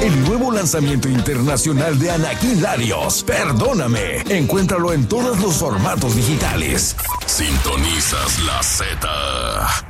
El nuevo lanzamiento internacional de Anakin Larios, Perdóname. Encuéntralo en todos los formatos digitales. Sintonizas la Z.